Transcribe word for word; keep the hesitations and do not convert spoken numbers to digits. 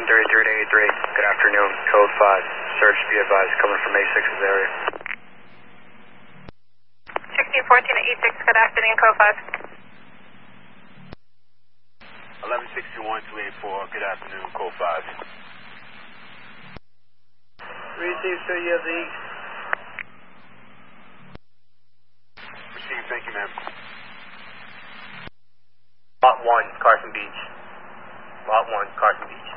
one three three eight three. Good afternoon, code five. Search be advised, coming from A six's area. sixteen fourteen at E six, good afternoon, code five. eleven sixty-one two eighty-four, good afternoon, code five. Receive, so you have the east. Receive, thank you, ma'am. Lot one, Carson Beach. Lot one, Carson Beach.